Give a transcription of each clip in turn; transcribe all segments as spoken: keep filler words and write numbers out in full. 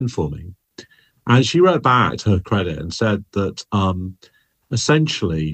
for me. And she wrote back to her credit and said that um, essentially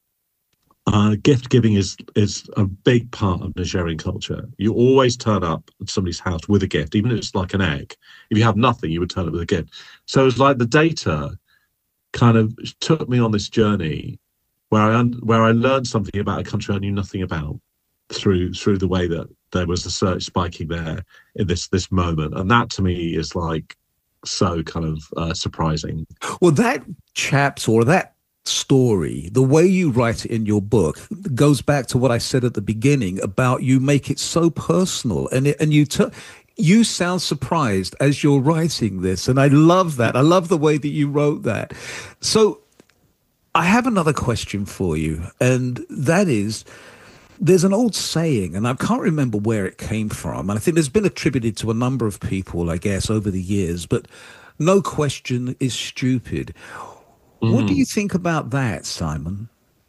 uh, gift giving is is a big part of Nigerian culture. You always turn up at somebody's house with a gift, even if it's like an egg. If you have nothing, you would turn up with a gift. So it's like the data kind of took me on this journey where I un- where I learned something about a country I knew nothing about through through the way that there was a search spiking there in this this moment, and that to me is like so kind of uh, surprising. Well, that chapter or that story, the way you write it in your book, goes back to what I said at the beginning about you make it so personal, and it, and you t- you sound surprised as you're writing this, and I love that. I love the way that you wrote that. So I have another question for you, and that is, there's an old saying, and I can't remember where it came from, and I think there's been attributed to a number of people, I guess, over the years, but no question is stupid. What do Mm. you think about that, Simon?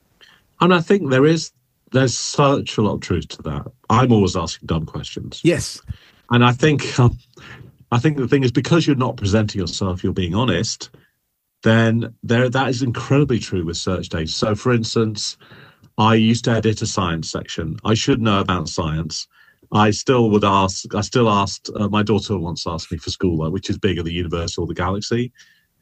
And I think there is there's such a lot of truth to that. I'm always asking dumb questions, Yes. and I think um, I think the thing is because you're not presenting yourself, you're being honest. Then there that is incredibly true with search data. So, for instance, I used to edit a science section. I should know about science. I still would ask. I still asked. Uh, my daughter once asked me for schoolwork, which is bigger, the universe or the galaxy,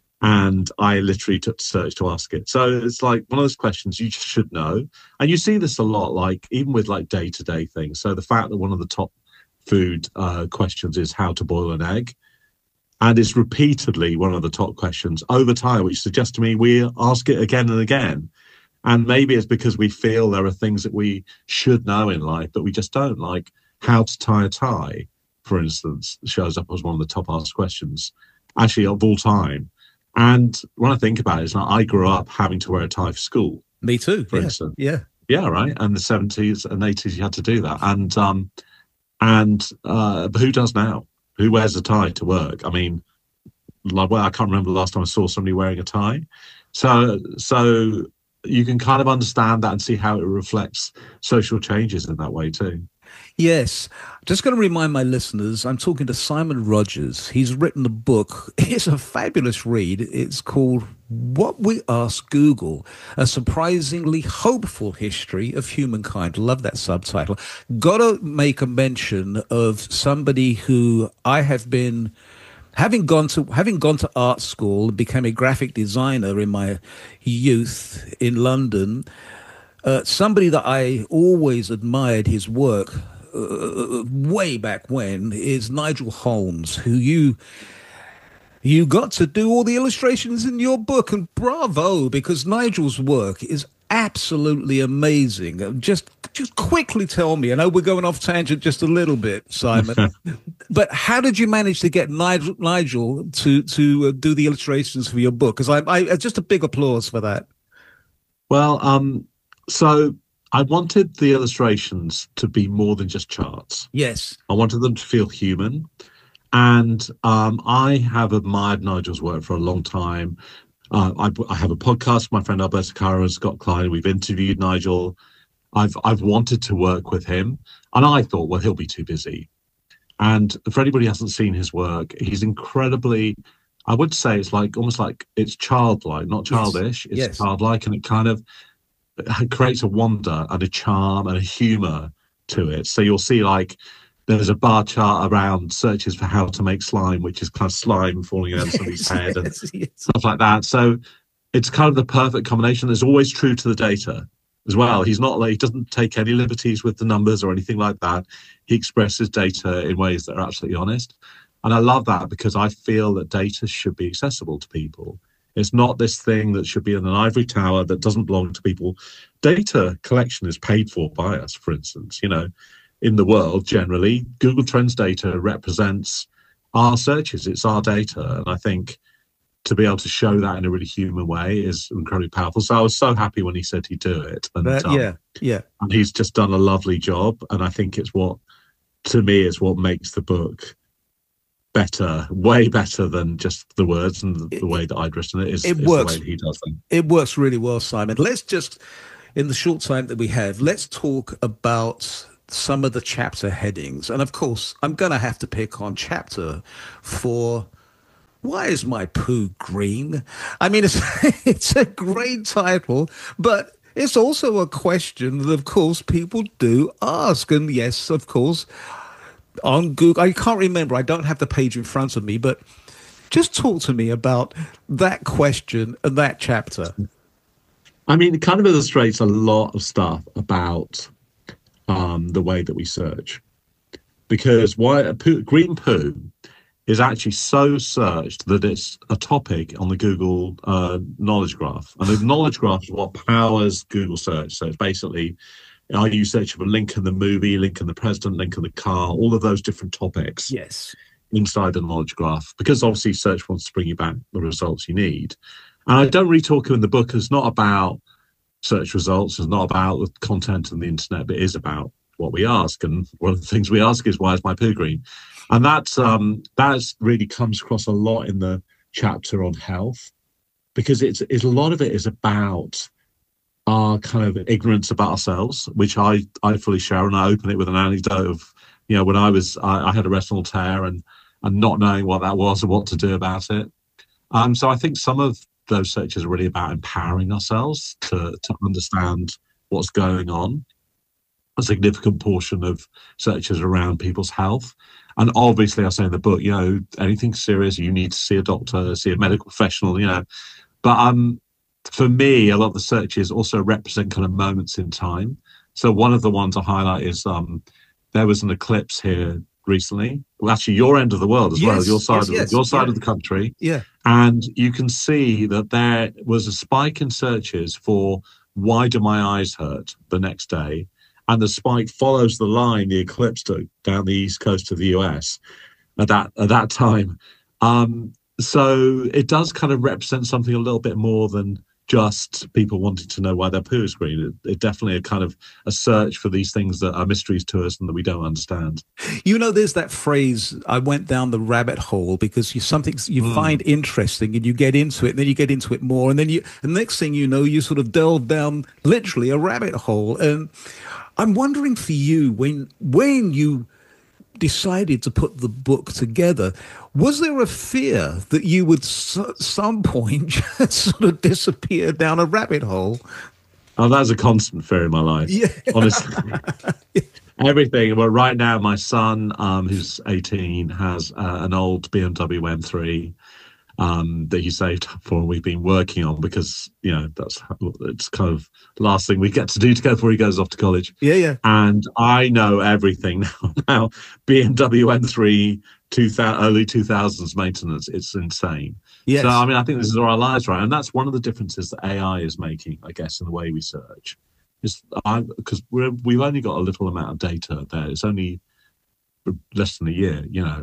and I literally took to search to ask it. So it's like one of those questions you just should know, and you see this a lot, like even with like day to day things. So the fact that one of the top food uh, questions is how to boil an egg, and it's repeatedly one of the top questions over time, which suggests to me we ask it again and again. And maybe it's because we feel there are things that we should know in life that we just don't, like how to tie a tie, for instance, shows up as one of the top asked questions, actually of all time. And when I think about it, it's like I grew up having to wear a tie for school, Me too. for Yeah. instance. Yeah. Yeah, right. And the seventies and eighties, you had to do that. And um, and uh, but who does now? Who wears a tie to work? I mean, like, well, I can't remember the last time I saw somebody wearing a tie. So, so you can kind of understand that and see how it reflects social changes in that way too. Yes. Just going to remind my listeners, I'm talking to Simon Rogers. He's written a book. It's a fabulous read. It's called What We Ask Google, a surprisingly hopeful history of humankind. Love that subtitle. Got to make a mention of somebody who I have been having gone to having gone to art school, became a graphic designer in my youth in London. Uh, somebody that I always admired his work uh, way back when is Nigel Holmes, who you you got to do all the illustrations in your book, and bravo, because Nigel's work is absolutely amazing. Uh, Just just quickly tell me, I know we're going off tangent just a little bit, Simon, but how did you manage to get Nigel, Nigel to to uh, do the illustrations for your book? Because I, I just a big applause for that. Well, um, so I wanted the illustrations to be more than just charts. Yes. I wanted them to feel human. And um, I have admired Nigel's work for a long time. Uh, I, I have a podcast with my friend Alberto Caro and Scott Klein. We've interviewed Nigel. I've I've wanted to work with him, and I thought, well, he'll be too busy. And for anybody who hasn't seen his work, he's incredibly. I would say it's like almost like it's childlike, not Yes. childish. It's Yes. childlike, and it kind of it creates a wonder and a charm and a humor to it. So you'll see like there's a bar chart around searches for how to make slime, which is kind of slime falling over somebody's Yes, head and yes, yes. stuff like that. So it's kind of the perfect combination. There's always true to the data as well. He's not like he doesn't take any liberties with the numbers or anything like that. He expresses data in ways that are absolutely honest. And I love that because I feel that data should be accessible to people. It's not this thing that should be in an ivory tower that doesn't belong to people. Data collection is paid for by us, for instance. You know, in the world generally, Google Trends data represents our searches. It's our data. And I think to be able to show that in a really human way is incredibly powerful. So I was so happy when he said he'd do it. And, That, um, yeah, yeah. and he's just done a lovely job. And I think it's what, to me, it's what makes the book better, way better than just the words and the, the way that I'd written it is, It is works. the way that he does them. It works really well, Simon. Let's just, in the short time that we have, let's talk about some of the chapter headings. And of course, I'm going to have to pick on chapter four, Why is my poo green? I mean, it's it's a great title, but it's also a question that, of course, people do ask. And yes, of course, on Google, I can't remember. I don't have the page in front of me, but just talk to me about that question and that chapter. I mean, it kind of illustrates a lot of stuff about um, the way that we search. Because why poo, green poo is actually so searched that it's a topic on the Google uh, knowledge graph. And the knowledge graph is what powers Google search. So it's basically, are you searching for Lincoln the movie, Lincoln the president, Lincoln the car, all of those different topics. Yes. Inside the knowledge graph, because obviously search wants to bring you back the results you need. And I don't really talk in the book. It's not about search results. It's not about the content on the internet, but it is about what we ask. And one of the things we ask is, why is my poo green? And that's um, that's really comes across a lot in the chapter on health, because it's, it's a lot of it is about our kind of ignorance about ourselves, which I, I fully share. And I open it with an anecdote of, you know, when I was, I, I had a retinal tear and, and not knowing what that was and what to do about it. Um, so I think some of those searches are really about empowering ourselves to, to understand what's going on. A significant portion of searches around people's health. And obviously, I say in the book, you know, anything serious, you need to see a doctor, see a medical professional, you know. But um, for me, a lot of the searches also represent kind of moments in time. So one of the ones I highlight is um, there was an eclipse here recently. Well, actually, your end of the world as yes, well, your side, yes, of, yes, your side yeah. of the country. Yeah. And you can see that there was a spike in searches for why do my eyes hurt the next day. And the spike follows the line the eclipse took down the east coast of the U S at that at that time. Um, so it does kind of represent something a little bit more than just people wanting to know why their poo is green. It, it definitely a kind of a search for these things that are mysteries to us and that we don't understand. You know, there's that phrase, I went down the rabbit hole, because you something you mm. find interesting and you get into it, and then you get into it more, and then you the next thing you know, you sort of delve down literally a rabbit hole. And I'm wondering for you, when when you decided to put the book together, was there a fear that you would at some point just sort of disappear down a rabbit hole? Oh, that's a constant fear in my life. Yeah. Honestly. Everything. Well, right now, my son, um, who's eighteen, has uh, an old B M W M three um, that he saved for, and we've been working on, because, you know, that's it's kind of the last thing we get to do together before he goes off to college. Yeah, yeah. And I know everything now. Now, B M W M three, two thousand, early two thousands maintenance, it's insane. Yes. So, I mean, I think this is our lives, right? And that's one of the differences that A I is making, I guess, in the way we search. Is because we're we've only got a little amount of data there. It's only less than a year, you know.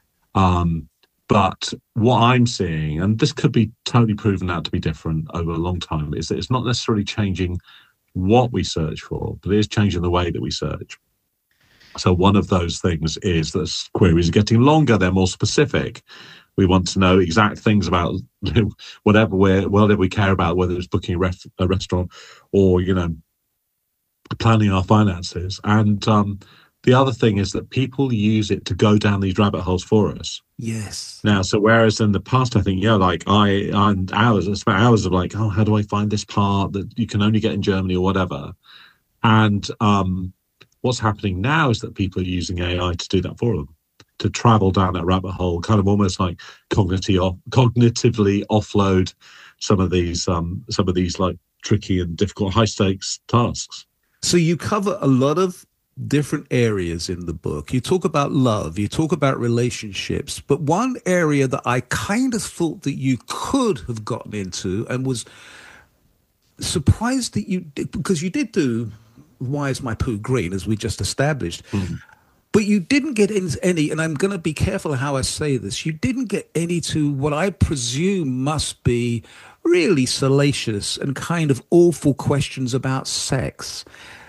Um, but what I'm seeing, and this could be totally proven out to be different over a long time, is that it's not necessarily changing what we search for, but it is changing the way that we search. So one of those things is that queries are getting longer; they're more specific. We want to know exact things about whatever we're, whatever we care about, whether it's booking a, ref, a restaurant or, you know, planning our finances. And um, the other thing is that people use it to go down these rabbit holes for us. Yes. Now, so whereas in the past, I think, yeah, like I, I'm hours, I spent hours of like, oh, how do I find this part that you can only get in Germany or whatever? And um, what's happening now is that people are using A I to do that for them, to travel down that rabbit hole, kind of almost like cognitively, cognitively offload some of these, um, some of these like tricky and difficult, high stakes tasks. So you cover a lot of different areas in the book. You talk about love, you talk about relationships, but one area that I kind of thought that you could have gotten into and was surprised that you did, because you did do Why Is My Poo Green, as we just established, mm. but you didn't get into any, and I'm going to be careful how I say this, you didn't get any to what I presume must be really salacious and kind of awful questions about sex.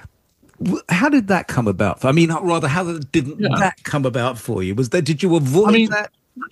How did that come about? I mean, rather, how didn't yeah. that come about for you? Was that, did you avoid I mean, that?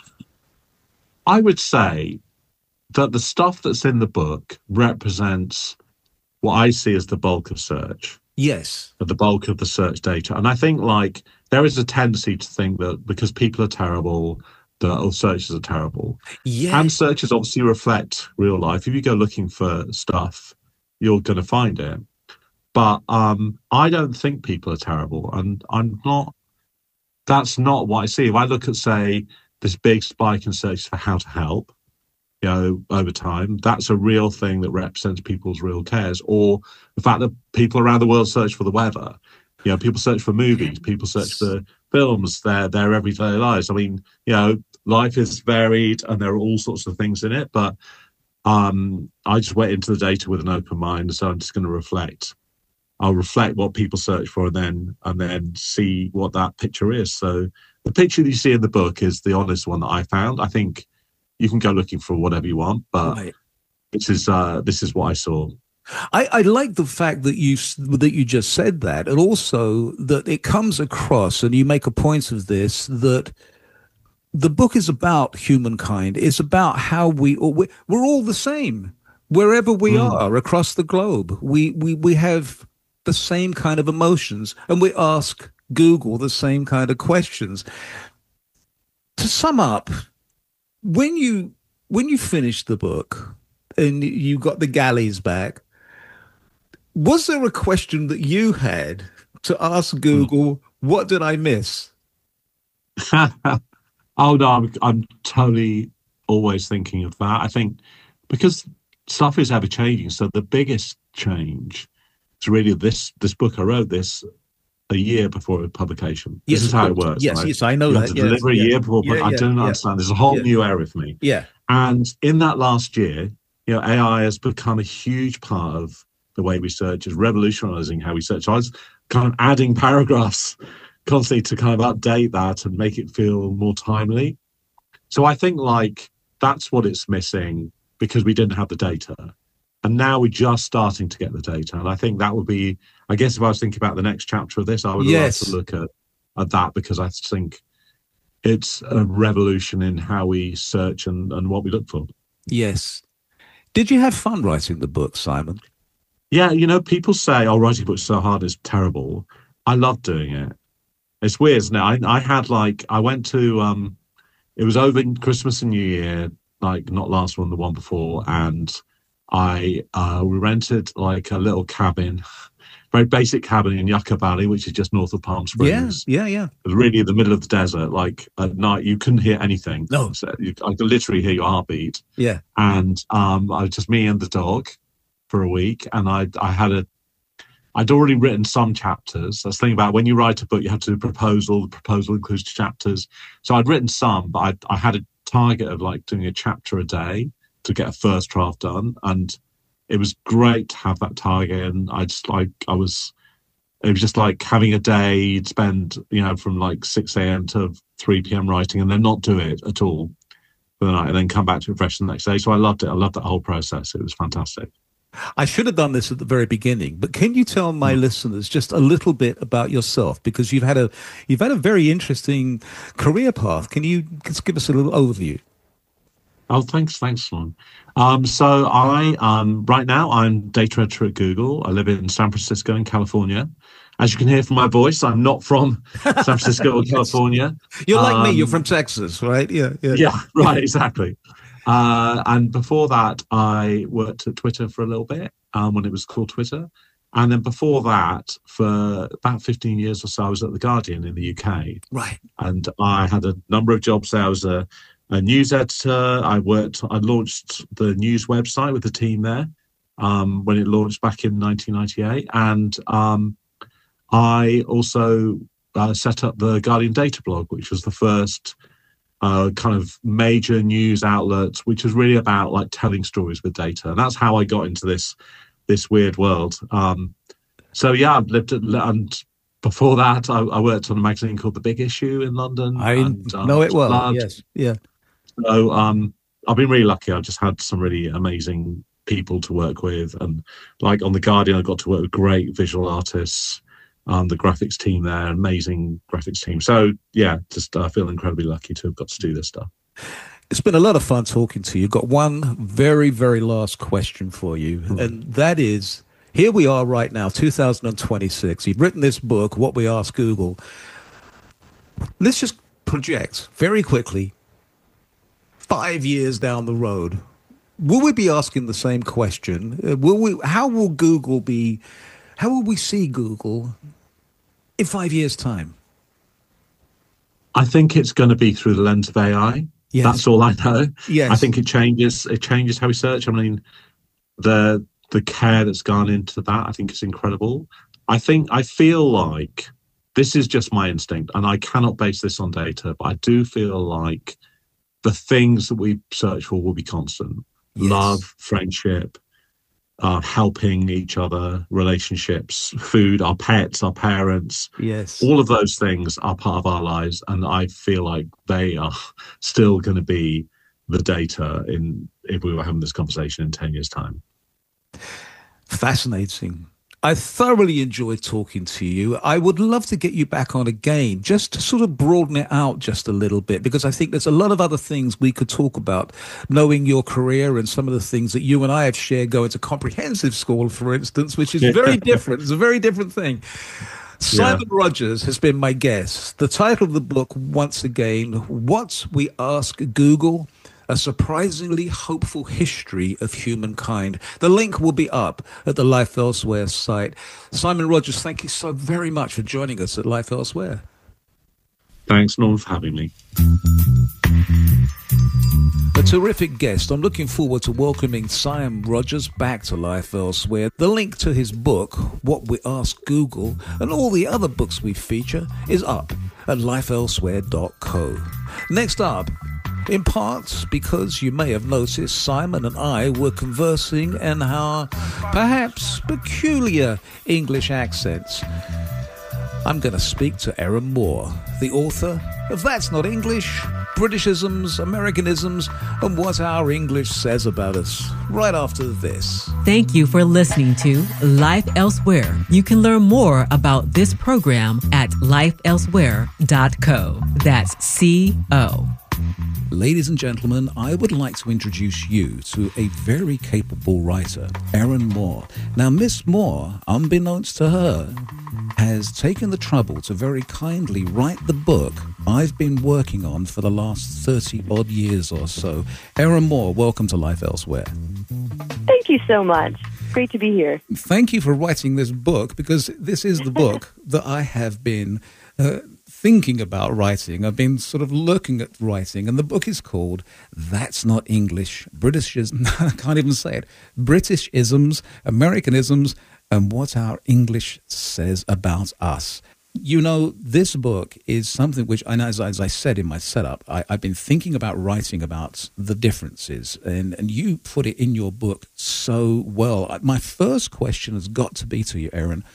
I would say that the stuff that's in the book represents what I see as the bulk of search. Yes. The bulk of the search data. And I think, like, there is a tendency to think that because people are terrible, that all searches are terrible. Yeah. And searches obviously reflect real life. If you go looking for stuff, you're going to find it. But um, I don't think people are terrible, and I'm not. That's not what I see. If I look at, say, this big spike in searches for how to help, you know, over time, that's a real thing that represents people's real cares. Or the fact that people around the world search for the weather. You know, people search for movies, people search for films, their their everyday lives. I mean, you know, life is varied and there are all sorts of things in it. But um, I just went into the data with an open mind, so I'm just going to reflect. I'll reflect what people search for, and then and then see what that picture is. So the picture that you see in the book is the honest one that I found. I think you can go looking for whatever you want, but right. this is uh, this is what I saw. I, I like the fact that you that you just said that, and also that it comes across, and you make a point of this, that the book is about humankind. It's about how we we're, we're all the same wherever we mm. are across the globe. We we we have the same kind of emotions, and we ask Google the same kind of questions. To sum up, when you when you finished the book and you got the galleys back, was there a question that you had to ask Google, what did I miss? Oh, no, I'm, I'm totally always thinking of that. I think because stuff is ever changing. So the biggest change is really this this book. I wrote this a year before publication. Yes, this is how it works. Yes, right? yes, I know you that. Have to yes, deliver a yeah. year before. Yeah, I yeah, don't yeah. understand. There's a whole yeah. new area for me. Yeah. And in that last year, you know, A I has become a huge part of the way we search, is revolutionizing how we search. So I was kind of adding paragraphs constantly to kind of update that and make it feel more timely. So I think like that's what it's missing because we didn't have the data. And now we're just starting to get the data. And I think that would be, I guess if I was thinking about the next chapter of this, I would yes. love to look at, at that because I think it's a revolution in how we search and, and what we look for. Yes. Did you have fun writing the book, Simon? Yeah, you know, people say, oh, writing books so hard is terrible. I love doing it. It's weird, isn't it? I, I had like, I went to, um, it was over Christmas and New Year, like not last one, the one before. And I, uh, we rented like a little cabin, very basic cabin in Yucca Valley, which is just north of Palm Springs. Yeah, yeah, yeah. It was really in the middle of the desert. Like at night, you couldn't hear anything. No. So you, I could literally hear your heartbeat. Yeah. And um, I was just me and the dog for a week. And I, I had a, I'd already written some chapters. I was thinking about when you write a book, you have to do a proposal. The proposal includes chapters. So I'd written some, but I, I had a target of like doing a chapter a day to get a first draft done. And it was great to have that target. And I just like, I was, it was just like having a day you'd spend, you know, from like six a.m. to three p.m. writing and then not do it at all for the night and then come back to it fresh the next day. So I loved it. I loved that whole process. It was fantastic. I should have done this at the very beginning, but can you tell my mm. listeners just a little bit about yourself? Because you've had a you've had a very interesting career path. Can you just give us a little overview? Oh, thanks, thanks, Lon. Um, so I um, right now I'm data editor at Google. I live in San Francisco in California. As you can hear from my voice, I'm not from San Francisco or California. You're like um, me. You're from Texas, right? Yeah, yeah, yeah, right, exactly. Uh, and before that, I worked at Twitter for a little bit um, when it was called Twitter. And then before that, for about fifteen years or so, I was at The Guardian in the U K. Right. And I had a number of jobs there. I was a, a news editor. I worked, I launched the news website with the team there um, when it launched back in nineteen ninety-eight. And um, I also uh, set up the Guardian Data Blog, which was the first Uh, kind of major news outlets, which was really about like telling stories with data, and that's how I got into this this weird world. Um, so yeah, I've lived at, and before that, I, I worked on a magazine called The Big Issue in London. I and, um, know it well. Blood. Yes, yeah. So um, I've been really lucky. I've just had some really amazing people to work with, and like on The Guardian, I got to work with great visual artists. Um, the graphics team there, amazing graphics team. So yeah, just I uh, feel incredibly lucky to have got to do this stuff. It's been a lot of fun talking to you. Got one very, very last question for you, mm. and that is, here we are right now, two thousand twenty-six. You've written this book, What We Ask Google. Let's just project very quickly. five years down the road, will we be asking the same question? Uh, will we? How will Google be? How will we see Google in five years' time? I think it's going to be through the lens of A I. Yes. That's all I know. Yes. I think it changes. It changes how we search. I mean, the the care that's gone into that, I think, is incredible. I think I feel like this is just my instinct, and I cannot base this on data, but I do feel like the things that we search for will be constant. Yes. Love, friendship, uh, helping each other, relationships, food, our pets, our parents. Yes. All of those things are part of our lives, and I feel like they are still going to be the data in if we were having this conversation in ten years' time. Fascinating. I thoroughly enjoyed talking to you. I would love to get you back on again, just to sort of broaden it out just a little bit, because I think there's a lot of other things we could talk about, knowing your career and some of the things that you and I have shared going to comprehensive school, for instance, which is very different. It's a very different thing. Simon yeah. Rogers has been my guest. The title of the book, once again, What We Ask Google, A Surprisingly Hopeful History of Humankind. The link will be up at the Life Elsewhere site. Simon Rogers, thank you so very much for joining us at Life Elsewhere. Thanks, Norm, for having me. A terrific guest. I'm looking forward to welcoming Simon Rogers back to Life Elsewhere. The link to his book, What We Ask Google, and all the other books we feature is up at life elsewhere dot co. Next up, in part because you may have noticed Simon and I were conversing in our perhaps peculiar English accents. I'm going to speak to Erin Moore, the author of That's Not English, Britishisms, Americanisms, and What Our English Says About Us, right after this. Thank you for listening to Life Elsewhere. You can learn more about this program at life elsewhere dot co. That's C O. Ladies and gentlemen, I would like to introduce you to a very capable writer, Erin Moore. Now, Miss Moore, unbeknownst to her, has taken the trouble to very kindly write the book I've been working on for the last thirty-odd years or so. Erin Moore, welcome to Life Elsewhere. Thank you so much. Great to be here. Thank you for writing this book, because this is the book that I have been uh, thinking about writing. I've been sort of looking at writing, and the book is called That's Not English, Britishisms, I can't even say it, Britishisms, Americanisms, and What Our English Says About Us. You know, this book is something which, and as, as I said in my setup, I, I've been thinking about writing about the differences, and, and you put it in your book so well. My first question has got to be to you, Erin.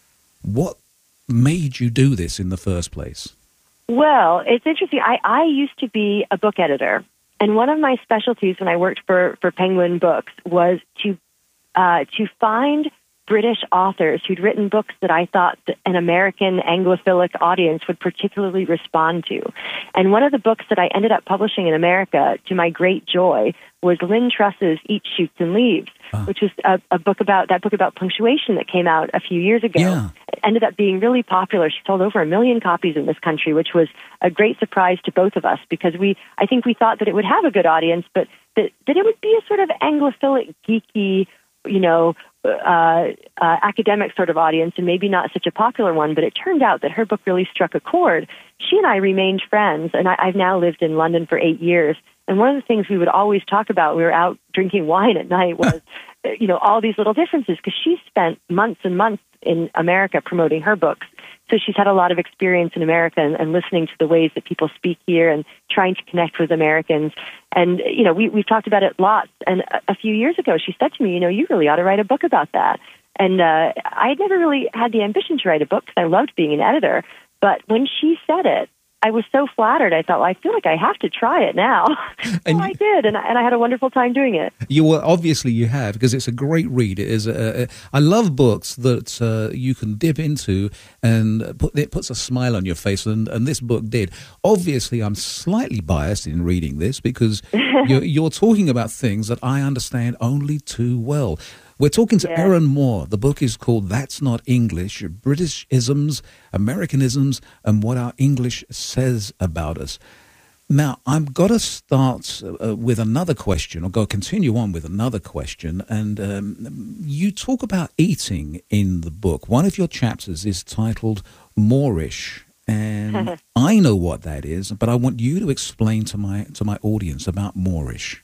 What made you do this in the first place? Well, it's interesting. I, I used to be a book editor, and one of my specialties when I worked for, for Penguin Books was to uh, to find British authors who'd written books that I thought that an American Anglophilic audience would particularly respond to. And one of the books that I ended up publishing in America, to my great joy, was Lynn Truss's Eat, Shoots, and Leaves, uh. which was a, a book about that book about punctuation that came out a few years ago. Yeah. It ended up being really popular. She sold over a million copies in this country, which was a great surprise to both of us, because we, I think we thought that it would have a good audience, but that, that it would be a sort of Anglophilic, geeky, you know, uh, uh, academic sort of audience, and maybe not such a popular one. But it turned out that her book really struck a chord. She and I remained friends, and I, I've now lived in London for eight years. And one of the things we would always talk about, we were out drinking wine at night, was, you know, all these little differences, because she spent months and months in America promoting her books. So she's had a lot of experience in America and, and listening to the ways that people speak here and trying to connect with Americans. And, you know, we, we've talked about it lots. And a, a few years ago, she said to me, you know, you really ought to write a book about that. And uh, I had never really had the ambition to write a book because I loved being an editor. But when she said it, I was so flattered. I thought, well, I feel like I have to try it now. And well, I did, and I, and I had a wonderful time doing it. You well, obviously you have, because it's a great read. It is. A, a, I love books that uh, you can dip into, and put, it puts a smile on your face, and, and this book did. Obviously, I'm slightly biased in reading this, because you're, you're talking about things that I understand only too well. We're talking to yeah. Erin Moore. The book is called That's Not English, Britishisms, Americanisms, and What Our English Says About Us. Now, I've got to start uh, with another question, or go continue on with another question. And um, you talk about eating in the book. One of your chapters is titled Moorish, and I know what that is, but I want you to explain to my to my audience about Moorish.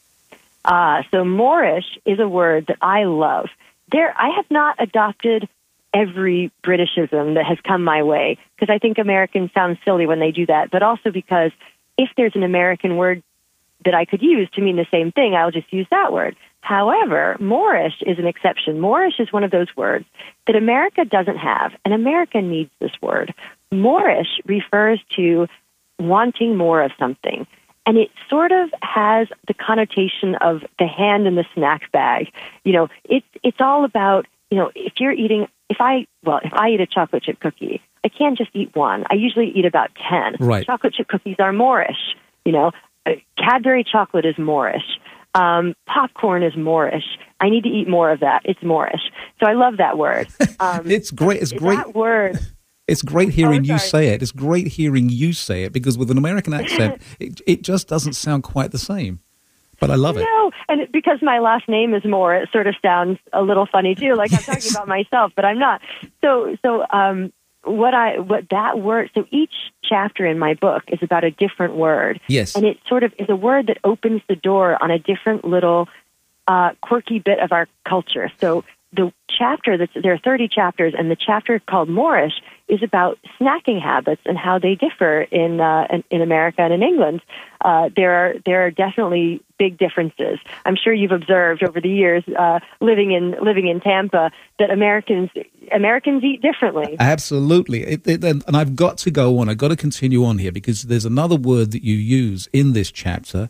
Uh, so Moorish is a word that I love. There, I have not adopted every Britishism that has come my way, because I think Americans sound silly when they do that, but also because if there's an American word that I could use to mean the same thing, I'll just use that word. However, Moorish is an exception. Moorish is one of those words that America doesn't have, and America needs this word. Moorish refers to wanting more of something, and it sort of has the connotation of the hand in the snack bag. You know, it's it's all about, you know, if you're eating, if I, well, if I eat a chocolate chip cookie, I can't just eat one. I usually eat about ten. Right. Chocolate chip cookies are Moorish. You know, Cadbury chocolate is Moorish. Um, popcorn is Moorish. I need to eat more of that. It's Moorish. So I love that word. Um, it's great. It's great. That word. It's great hearing oh, you say it. It's great hearing you say it, because with an American accent, it, it just doesn't sound quite the same. But I love it. No, and it, because my last name is Moore, it sort of sounds a little funny too. Like yes. I'm talking about myself, but I'm not. So, so um, what I what that word. So each chapter in my book is about a different word. Yes, and it sort of is a word that opens the door on a different little uh, quirky bit of our culture. So the chapter that's there are thirty chapters, and the chapter called Moorish is about snacking habits and how they differ in uh, in, in America and in England. Uh, there are there are definitely big differences. I'm sure you've observed over the years uh, living in living in Tampa that Americans Americans eat differently. Absolutely, it, it, and I've got to go on. I've got to continue on here, because there's another word that you use in this chapter: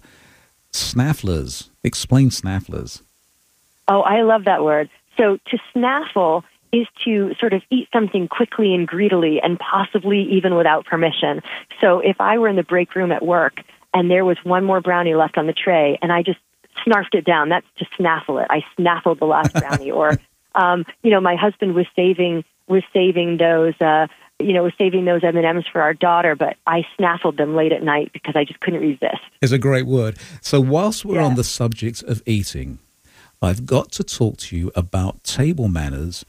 snafflers. Explain snafflers. Oh, I love that word. So to snaffle is to sort of eat something quickly and greedily, and possibly even without permission. So if I were in the break room at work and there was one more brownie left on the tray and I just snarfed it down, that's to snaffle it. I snaffled the last brownie. Or, um, you know, my husband was saving was saving those, uh, you know, was saving those M and M's for our daughter, but I snaffled them late at night because I just couldn't resist. It's a great word. So whilst we're yeah. on the subject of eating, I've got to talk to you about table manners.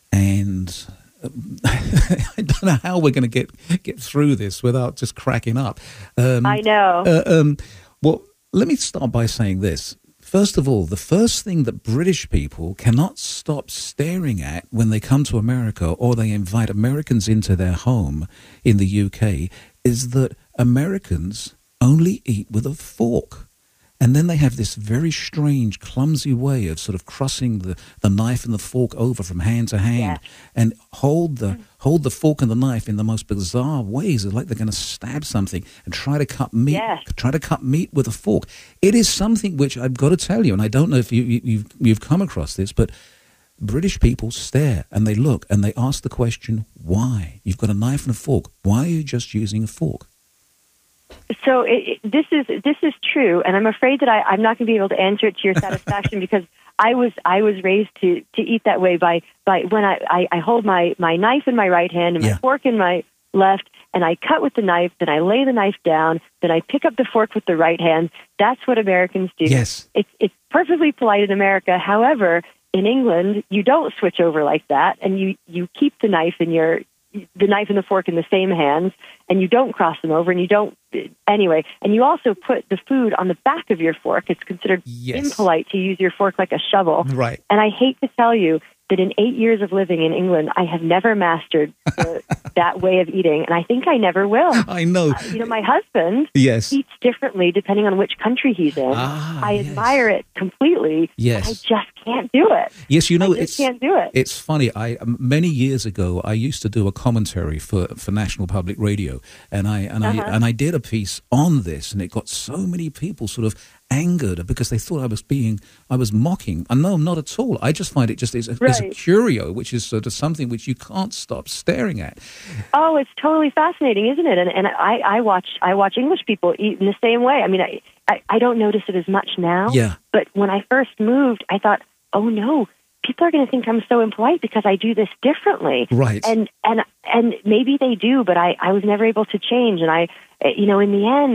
And um, I don't know how we're going to get get through this without just cracking up. Um, I know. Uh, um, well, let me start by saying this. First of all, the first thing that British people cannot stop staring at when they come to America, or they invite Americans into their home in the U K, is that Americans only eat with a fork. And then they have this very strange, clumsy way of sort of crossing the, the knife and the fork over from hand to hand, yeah. and hold the hold the fork and the knife in the most bizarre ways. It's like they're going to stab something and try to cut meat, yeah. try to cut meat with a fork. It is something which I've got to tell you, and I don't know if you, you, you've you've come across this, but British people stare and they look and they ask the question, why? You've got a knife and a fork. Why are you just using a fork? So it, it, this is this is true, and I'm afraid that I, I'm not going to be able to answer it to your satisfaction because I was I was raised to, to eat that way by by when I, I, I hold my, my knife in my right hand and my yeah. fork in my left, and I cut with the knife, then I lay the knife down, then I pick up the fork with the right hand. That's what Americans do. Yes, it's it's perfectly polite in America. However, in England, you don't switch over like that, and you, you keep the knife in your the knife and the fork in the same hands, and you don't cross them over, and you don't, anyway, and you also put the food on the back of your fork. It's considered yes. impolite to use your fork like a shovel. Right. And I hate to tell you that in eight years of living in England, I have never mastered the, that way of eating, and I think I never will. I know. Uh, you know, my husband yes. eats differently depending on which country he's in. Ah, I yes. admire it completely. Yes. I just can't do it. Yes, you know, I just it's can't do it. It's funny. I many years ago, I used to do a commentary for, for National Public Radio, and I and Uh-huh. I and I did a piece on this, and it got so many people sort of angered because they thought I was being, I was mocking. And no, not at all. I just find it just is a, right. is a curio, which is sort of something which you can't stop staring at. Oh, it's totally fascinating, isn't it? And and I, I watch I watch English people eat in the same way. I mean, I, I, I don't notice it as much now. Yeah. But when I first moved, I thought, oh no, people are going to think I'm so impolite because I do this differently. Right. And and and maybe they do, but I, I was never able to change. And I, you know, in the end,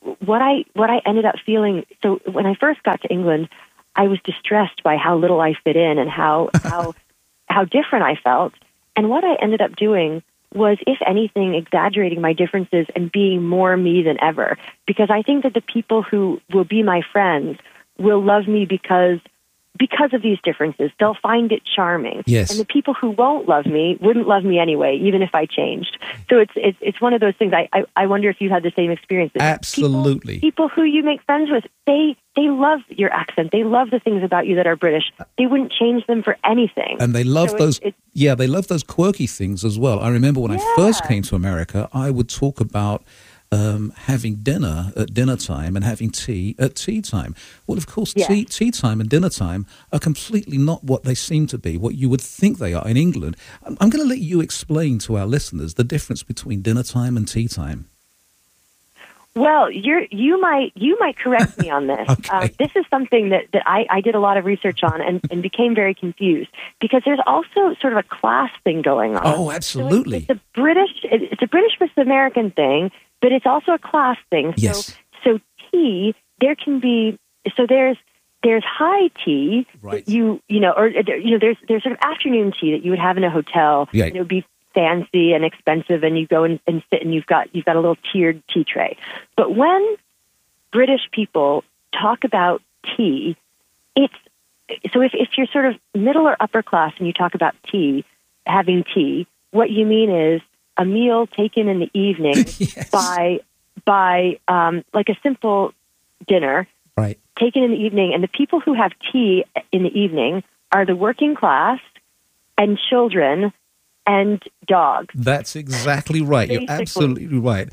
what I what I ended up feeling. So when I first got to England, I was distressed by how little I fit in and how how how different I felt. And what I ended up doing was, if anything, exaggerating my differences and being more me than ever. Because I think that the people who will be my friends will love me because because of these differences. They'll find it charming. Yes. And the people who won't love me wouldn't love me anyway, even if I changed. So it's it's it's one of those things. I I, I wonder if you had the same experience. Absolutely. People, people who you make friends with, they they love your accent. They love the things about you that are British. They wouldn't change them for anything. And they love so those. It's, it's, yeah, they love those quirky things as well. I remember when yeah. I first came to America, I would talk about Um, having dinner at dinner time and having tea at tea time. Well, of course, yeah. tea, tea time and dinner time are completely not what they seem to be, what you would think they are in England. I'm, I'm going to let you explain to our listeners the difference between dinner time and tea time. Well, you're, you might you might correct me on this. Okay. Um, this is something that, that I, I did a lot of research on and, and became very confused, because there's also sort of a class thing going on. Oh, absolutely. So it's, it's a British it's a British versus American thing, but it's also a class thing. So, Yes. So tea, there can be so there's there's high tea. Right. That you you know, or you know, there's there's sort of afternoon tea that you would have in a hotel. Yeah. And it would be fancy and expensive, and you go and, and sit, and you've got you've got a little tiered tea tray. But when British people talk about tea, it's so if, if you're sort of middle or upper class and you talk about tea, having tea, what you mean is a meal taken in the evening Yes. by by um, like a simple dinner, Right. taken in the evening. And the people who have tea in the evening are the working class and children and dogs. That's exactly right. You're Basically. absolutely right.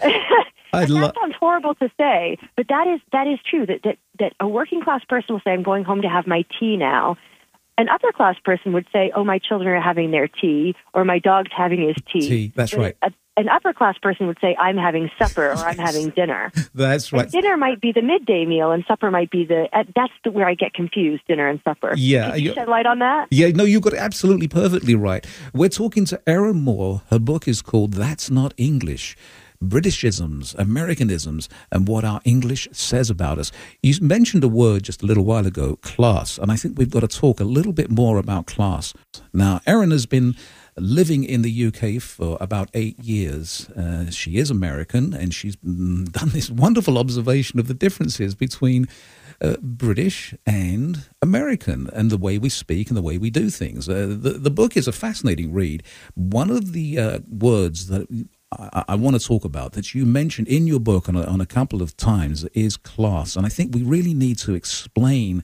I And love. that sounds horrible to say, but that is that is true. That, that that a working class person will say, "I'm going home to have my tea now." An upper class person would say, "Oh, my children are having their tea," or "My dog's having his tea." Tea, that's But right. A, an upper class person would say, "I'm having supper," or "I'm having dinner." That's right. And dinner might be the midday meal, and supper might be the. Uh, that's the, where I get confused: dinner and supper. Yeah, Can you you- shed light on that? Yeah, no, you got it absolutely perfectly right. We're talking to Erin Moore. Her book is called That's Not English: Britishisms, Americanisms, and What Our English Says About Us. You mentioned a word just a little while ago, class, and I think we've got to talk a little bit more about class. Now, Erin has been living in the U K for about eight years. Uh, she is American, and she's mm, done this wonderful observation of the differences between Uh, British and American, and the way we speak and the way we do things. Uh, the, the book is a fascinating read. One of the uh, words that I, I want to talk about that you mentioned in your book on a, on a couple of times is class. And I think we really need to explain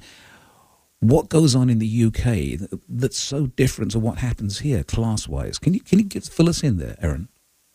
what goes on in the U K that, that's so different to what happens here class-wise. Can you, can you get, fill us in there, Erin?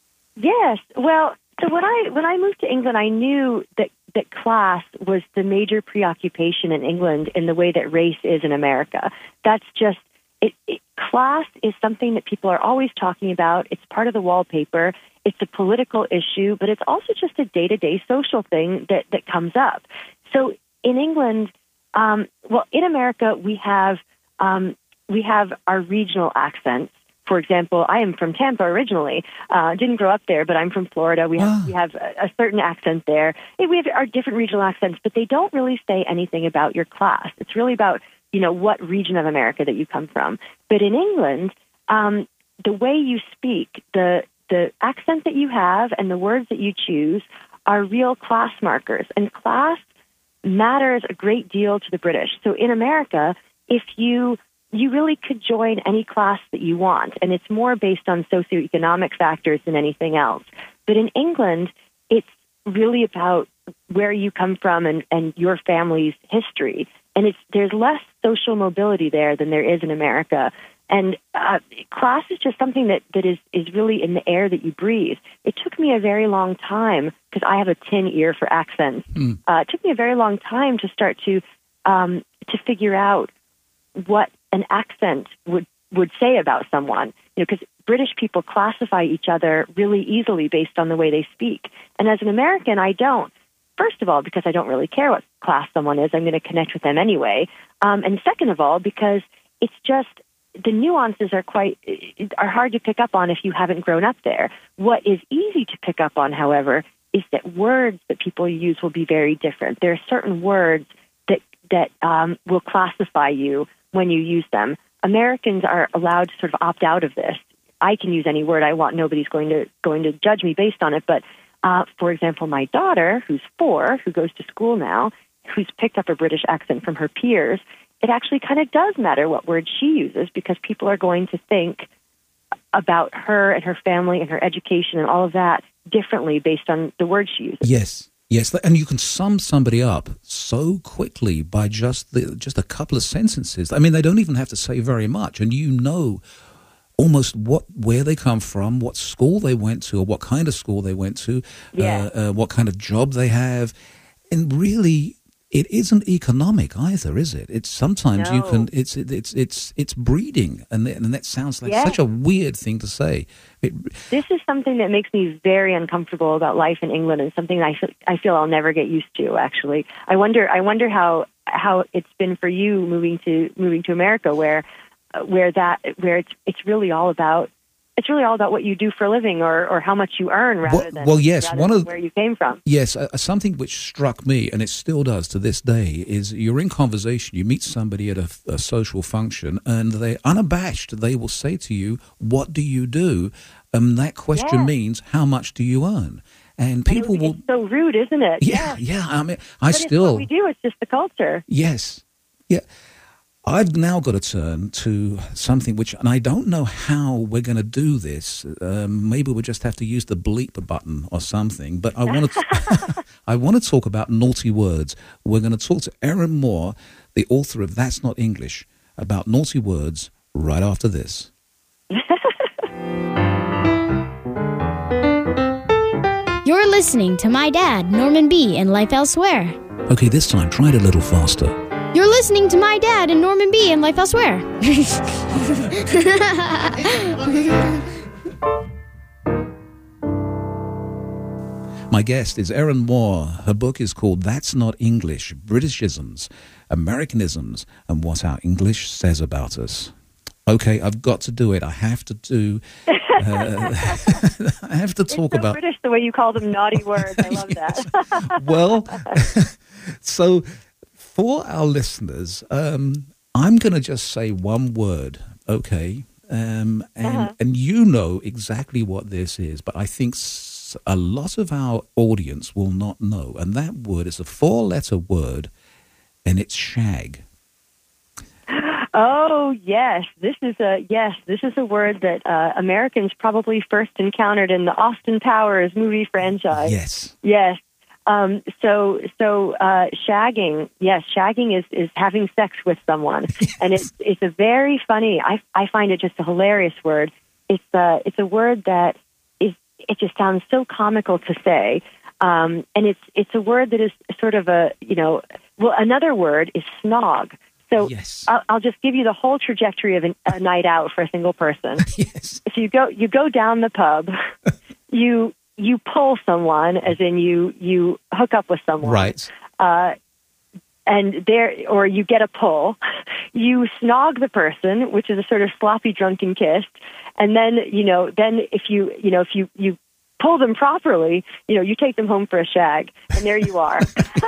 Yes. Well, so when I when I moved to England, I knew that that class was the major preoccupation in England in the way that race is in America. That's just it, it. Class is something that people are always talking about. It's part of the wallpaper. It's a political issue, but it's also just a day-to-day social thing that that comes up. So in England, um, well, in America, we have um, we have our regional accents. For example, I am from Tampa originally. Uh, didn't grow up there, but I'm from Florida. We have Ah. we have a, a certain accent there. And we have our different regional accents, but they don't really say anything about your class. It's really about, you know, what region of America that you come from. But in England, um, the way you speak, the the accent that you have, and the words that you choose are real class markers. And class matters a great deal to the British. So in America, if you you really could join any class that you want, and it's more based on socioeconomic factors than anything else. But in England, it's really about where you come from and, and your family's history. And it's there's less social mobility there than there is in America. And uh, class is just something that, that is, is really in the air that you breathe. It took me a very long time, because I have a tin ear for accents. Mm. Uh, it took me a very long time to start to um, to figure out what an accent would, would say about someone. You know, because British people classify each other really easily based on the way they speak. And as an American, I don't. First of all, because I don't really care what class someone is. I'm going to connect with them anyway. Um, and second of all, because it's just the nuances are quite are hard to pick up on if you haven't grown up there. What is easy to pick up on, however, is that words that people use will be very different. There are certain words that that um, will classify you when you use them. Americans are allowed to sort of opt out of this. I can use any word I want. Nobody's going to going to judge me based on it. But uh, for example, my daughter, who's four, who goes to school now, who's picked up a British accent from her peers, it actually kind of does matter what word she uses, because people are going to think about her and her family and her education and all of that differently based on the word she uses. Yes, yes, and you can sum somebody up so quickly by just the, just a couple of sentences. I mean, they don't even have to say very much, and you know almost what where they come from, what school they went to, or what kind of school they went to, yeah. uh, uh, what kind of job they have, and really, it isn't economic either, is it? It's sometimes no. you can. It's it's it's it's breeding, and and that sounds like yes. such a weird thing to say. It, this is something that makes me very uncomfortable about life in England, and something I feel, I feel I'll never get used to. Actually, I wonder I wonder how how it's been for you moving to moving to America, where where that where it's it's really all about. It's really all about what you do for a living, or, or how much you earn, rather well, than, well, yes, rather one than of, where you came from. Yes, uh, something which struck me, and it still does to this day, is you're in conversation, you meet somebody at a, a social function, and they're unabashed. They will say to you, "What do you do?" And that question yeah. means, "How much do you earn?" And people and it, will. It's so rude, isn't it? Yeah, yeah. yeah. I mean, I but still. It's what we do. It's just the culture. Yes, yeah. I've now got to turn to something which, and I don't know how we're going to do this. Um, maybe we'll just have to use the bleep button or something. But I want to, I want to talk about naughty words. We're going to talk to Erin Moore, the author of That's Not English, about naughty words right after this. You're listening to my dad, Norman B., in Life Elsewhere. Okay, this time try it a little faster. You're listening to my dad and Norman B. in Life Elsewhere. My guest is Erin Moore. Her book is called That's Not English, Britishisms, Americanisms, and What Our English Says About Us. Okay, I've got to do it. I have to do... Uh, I have to talk it's so about... British the way you call them naughty words. I love that. Well, so... For our listeners, um, I'm going to just say one word, okay? Um, and uh-huh. and you know exactly what this is, but I think s- a lot of our audience will not know. And that word is a four-letter word, and it's shag. Oh, yes. This is a yes. This is a word that uh, Americans probably first encountered in the Austin Powers movie franchise. Yes. Yes. Um, so, so uh, shagging, yes, shagging is, is having sex with someone, yes. and it's it's a very funny. I I find it just a hilarious word. It's a it's a word that is it just sounds so comical to say, um, and it's it's a word that is sort of a you know well another word is snog. So yes. I'll, I'll just give you the whole trajectory of an, a night out for a single person. Yes. So you go you go down the pub, you. You pull someone, as in you you hook up with someone, right? Uh, and there, or you get a pull. You snog the person, which is a sort of sloppy drunken kiss, and then you know, then if you you know if you you pull them properly, you know, you take them home for a shag, and there you are.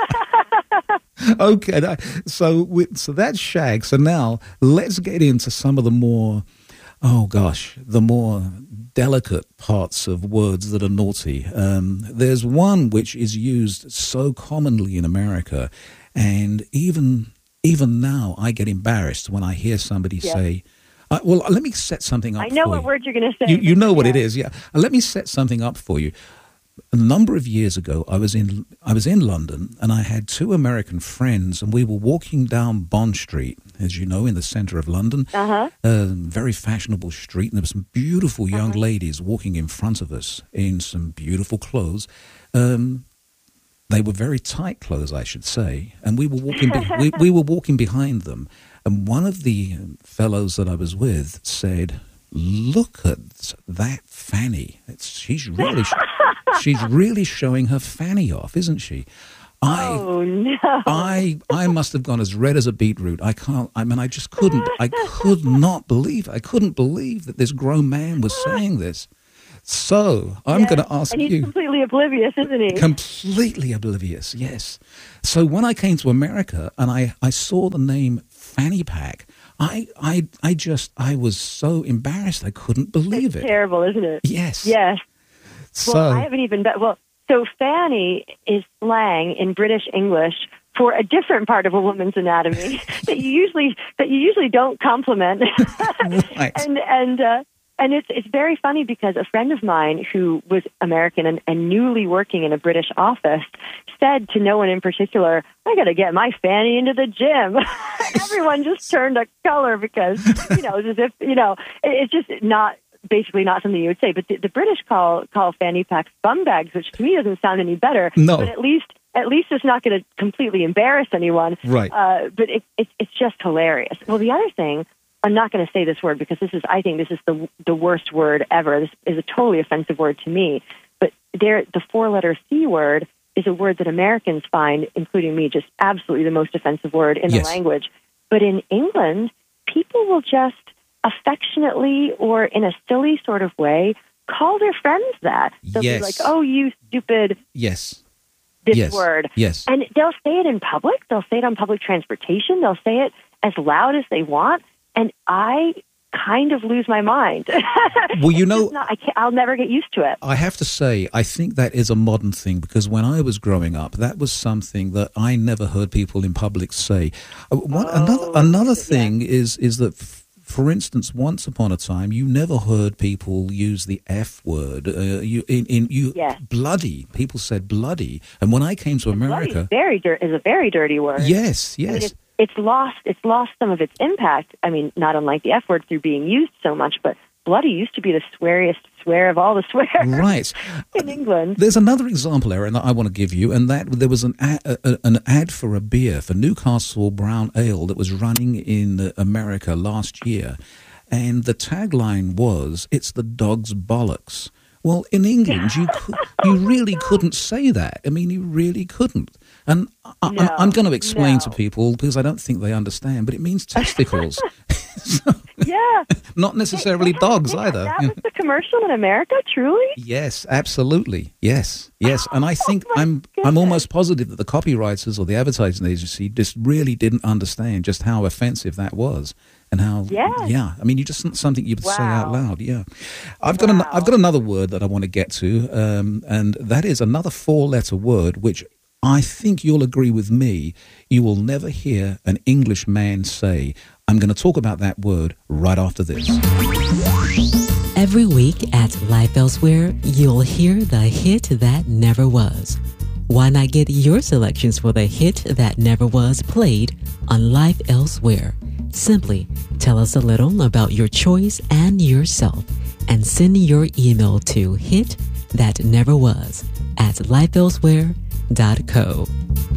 Okay, so with, so that's shag. So now let's get into some of the more. Oh gosh, the more delicate parts of words that are naughty. Um, there's one which is used so commonly in America, and even even now I get embarrassed when I hear somebody yeah. say, uh, well, let me set something up I know for what you. word you're going to say. You, you know what yeah. it is, yeah. Uh, let me set something up for you. A number of years ago, I was in I was in London, and I had two American friends, and we were walking down Bond Street, as you know, in the centre of London. Uh-huh. A very fashionable street, and there were some beautiful young uh-huh. ladies walking in front of us in some beautiful clothes. Um, they were very tight clothes, I should say, and we were walking. Be- we, we were walking behind them, and one of the fellows that I was with said, "Look at that fanny! It's, she's really." She's really showing her fanny off, isn't she? I, oh no! I I must have gone as red as a beetroot. I can't. I mean, I just couldn't. I could not believe. I couldn't believe that this grown man was saying this. So I'm Yes, going to ask and he's you. completely oblivious, isn't he? Completely oblivious, yes. So when I came to America and I, I saw the name Fanny Pack, I, I, I just, I was so embarrassed. I couldn't believe It's it. terrible, isn't it? Yes. Yes. So, Well, I haven't even bet. Well, so fanny is slang in British English for a different part of a woman's anatomy that you usually that you usually don't compliment. Right. And and uh, and it's it's very funny because a friend of mine who was American and, and newly working in a British office said to no one in particular, "I got to get my fanny into the gym." Everyone just turned a color because you know, it's as if you know, it, it's just not. Basically not something you would say, but the, the British call call fanny packs bum bags, which to me doesn't sound any better. No. But at least at least it's not going to completely embarrass anyone. Right. Uh, but it, it, it's just hilarious. Well, the other thing, I'm not going to say this word because this is, I think this is the the worst word ever. This is a totally offensive word to me. But there, the four-letter C word is a word that Americans find, including me, just absolutely the most offensive word in Yes. the language. But in England, people will just affectionately or in a silly sort of way call their friends that. They'll Yes. be like, "Oh, you stupid yes. this yes. word." Yes. And they'll say it in public. They'll say it on public transportation. They'll say it as loud as they want. And I kind of lose my mind. Well, you It's know, just not, I can't, I'll never get used to it. I have to say, I think that is a modern thing because when I was growing up, that was something that I never heard people in public say. Uh, One, Oh, another another yeah. thing is is that, f- for instance, once upon a time, you never heard people use the F word. Uh, you in, in you Yes. bloody. People said bloody, and when I came to Bloody America, is very dir- is a very dirty word. yes, I mean, yes, it's, it's lost. It's lost some of its impact. I mean, not unlike the F word through being used so much, but bloody used to be the sweariest swear of all the swears right. in England. There's another example, Erin, that I want to give you, and that there was an ad, a, an ad for a beer, for Newcastle Brown Ale, that was running in America last year, and the tagline was, "It's the dog's bollocks." Well, in England, you cou- you really couldn't say that. I mean, you really couldn't. And I, I, No, I'm going to explain no. to people, because I don't think they understand, but it means testicles. So, Yeah. not necessarily They- dogs they- either. That was the commercial in America, truly? Yes, absolutely. Yes, yes. And I think Oh, my I'm I'm goodness. almost positive that the copywriters or the advertising agency just really didn't understand just how offensive that was. And how, Yes. yeah, I mean, you just not something you would say out Wow. loud. Yeah, I've got an, Wow. I've got another word that I want to get to, um, and that is another four-letter word, which I think you'll agree with me. You will never hear an English man say. I'm going to talk about that word right after this. Every week at Life Elsewhere, you'll hear the hit that never was. Why not get your selections for the hit that never was played on Life Elsewhere? Simply tell us a little about your choice and yourself and send your email to hit that never was at life elsewhere dot co.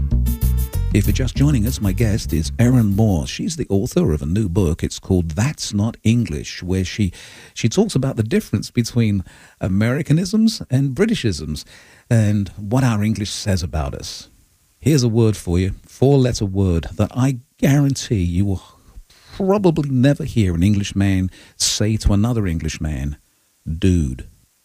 If you're just joining us, my guest is Erin Moore. She's the author of a new book. It's called That's Not English, where she, she talks about the difference between Americanisms and Britishisms and what our English says about us. Here's a word for you, four-letter word that I guarantee you will probably never hear an Englishman say to another Englishman: dude.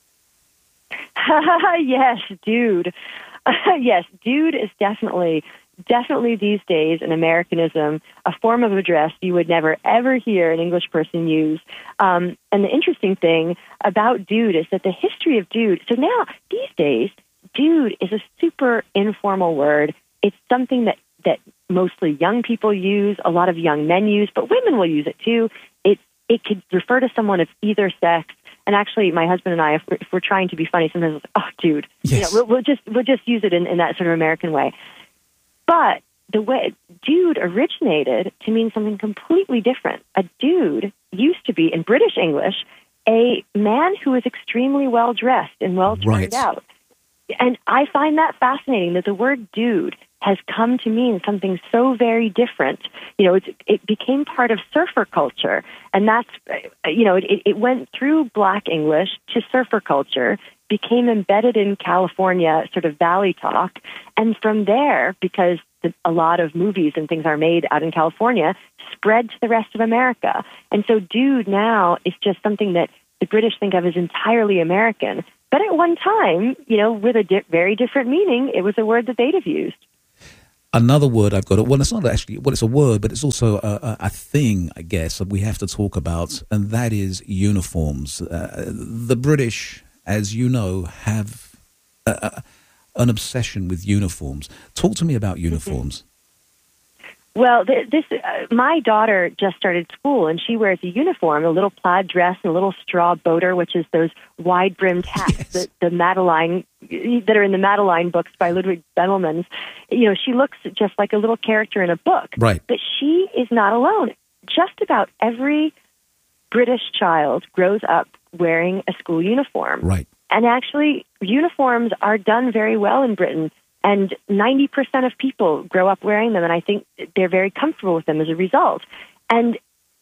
Yes, dude. Yes, dude is definitely, definitely these days an Americanism, a form of address you would never, ever hear an English person use. Um, and the interesting thing about dude is that the history of dude, so now, these days, dude is a super informal word. It's something that, that mostly young people use, a lot of young men use, but women will use it too. It, it could refer to someone of either sex. And actually, my husband and I, if we're, if we're trying to be funny, sometimes it's like, "Oh, dude," Yes. you know, we'll, we'll just we'll just use it in, in that sort of American way. But the way dude originated to mean something completely different. A dude used to be in British English a man who was extremely well dressed and well turned Right. out. And I find that fascinating that the word dude has come to mean something so very different. You know, it's, it became part of surfer culture. And that's, uh, you know, it, it went through Black English to surfer culture, became embedded in California, sort of Valley talk. And from there, because the, a lot of movies and things are made out in California, spread to the rest of America. And so dude now is just something that the British think of as entirely American. But at one time, you know, with a di- very different meaning, it was a word that they'd have used. Another word I've got, well, it's not actually, well, it's a word, but it's also a, a, a thing, I guess, that we have to talk about, and that is uniforms. Uh, the British, as you know, have a, a, an obsession with uniforms. Talk to me about uniforms. Well, th- this uh, my daughter just started school, and she wears a uniform, a little plaid dress and a little straw boater, which is those wide-brimmed hats Yes. that the Madeline that are in the Madeline books by Ludwig Bemelmans. You know, she looks just like a little character in a book. Right. But she is not alone. Just about every British child grows up wearing a school uniform. Right. And actually, uniforms are done very well in Britain. And ninety percent of people grow up wearing them, and I think they're very comfortable with them as a result. And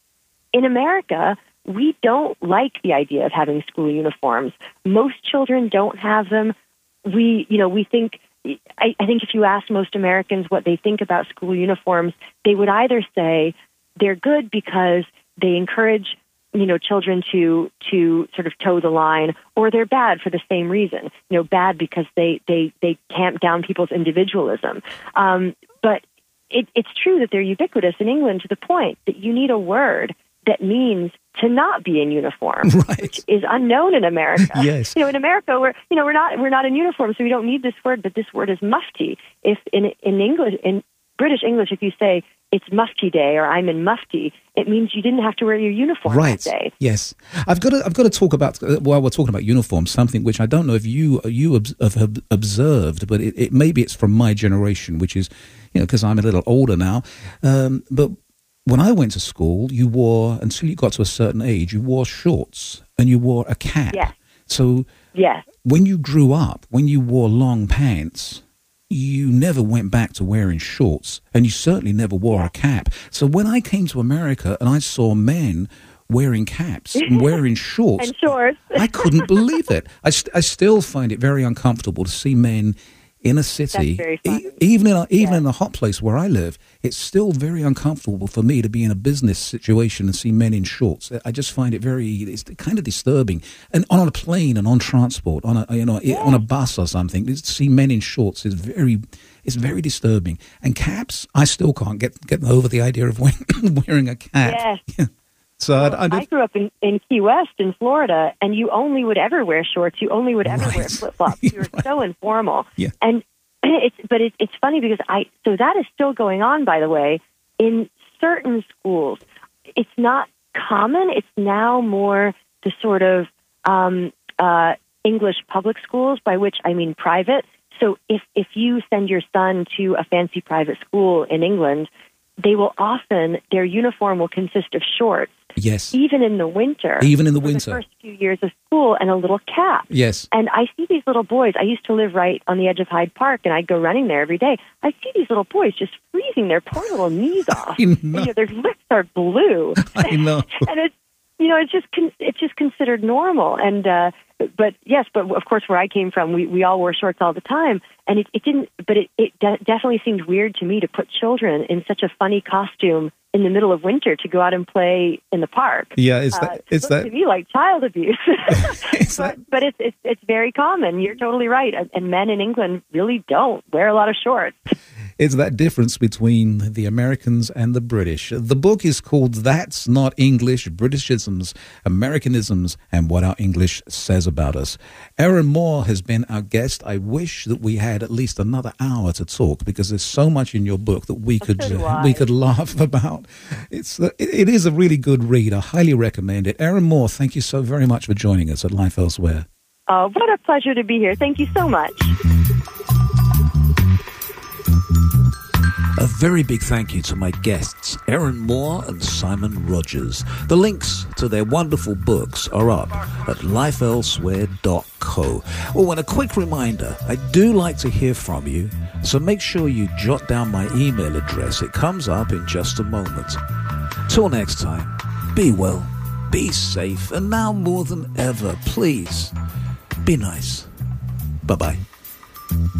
in America, we don't like the idea of having school uniforms. Most children don't have them. We, you know, we think, I, I think if you ask most Americans what they think about school uniforms, they would either say they're good because they encourage you know, children to to sort of toe the line, or they're bad for the same reason. You know, bad because they they, they tamp down people's individualism. Um, but it, it's true that they're ubiquitous in England to the point that you need a word that means to not be in uniform, Right. which is unknown in America. Yes. You know, in America, we're you know we're not we're not in uniform, so we don't need this word. But this word is mufti. If in in English in British English, if you say it's mufti day or I'm in mufti, it means you didn't have to wear your uniform Right. that day. Yes. I've got to. I've got to talk about uh, while we're talking about uniforms, something which I don't know if you you ob- have observed, but it, it maybe it's from my generation, which is, you know, because I'm a little older now. Um, but when I went to school, you wore, until you got to a certain age, you wore shorts and you wore a cap. Yes. So Yes. when you grew up, when you wore long pants, you never went back to wearing shorts, and you certainly never wore a cap. So when I came to America and I saw men wearing caps and wearing shorts, And shorts. I couldn't believe it. I, st- I still find it very uncomfortable to see men in a city, That's very funny. e- even in a, even Yeah. in the hot place where I live. It's still very uncomfortable for me to be in a business situation and see men in shorts. I just find it very, it's kind of disturbing. And on a plane and on transport, on a you know Yeah. on a bus or something, to see men in shorts is very, it's very disturbing. And caps, I still can't get get over the idea of wearing, wearing a cap. Yes. So Well, I, I, I grew up in, in Key West in Florida, and you only would ever wear shorts. You only would ever Right. wear flip-flops. You were Right. so informal. Yeah. And it's but it, it's funny because I so that is still going on, by the way, in certain schools. It's not common. It's now more the sort of um, uh, English public schools, by which I mean private. So if if you send your son to a fancy private school in England, they will often, their uniform will consist of shorts, yes, even in the winter. even in the for winter. the first few years of school, and a little cap. Yes. And I see these little boys. I used to live right on the edge of Hyde Park, and I'd go running there every day. I see these little boys just freezing their poor little knees off. I know. And, you know, their lips are blue. I know. and it's you know it's just con- it's just considered normal. And uh, but yes, but of course, where I came from, we, we all wore shorts all the time, and it, it didn't. But it, it de- definitely seemed weird to me to put children in such a funny costume in the middle of winter to go out and play in the park. Yeah, it's Uh, that. it It's looks that. to me like child abuse. It's that. but but it's, it's it's very common. You're totally right. And- And men in England really don't wear a lot of shorts. It's that difference between the Americans and the British. The book is called That's Not English, Britishisms, Americanisms, and What Our English Says About Us. Erin Moore has been our guest. I wish that we had at least another hour to talk, because there's so much in your book that we could so do uh, I. we could laugh about. It's uh, it, it is a really good read. I highly recommend it. Erin Moore, thank you so very much for joining us at Life Elsewhere. Oh, what a pleasure to be here. Thank you so much. A very big thank you to my guests, Erin Moore and Simon Rogers. The links to their wonderful books are up at life elsewhere dot co. Oh, and a quick reminder, I do like to hear from you, so make sure you jot down my email address. It comes up in just a moment. Till next time, be well, be safe, and now more than ever, please, be nice. Bye-bye.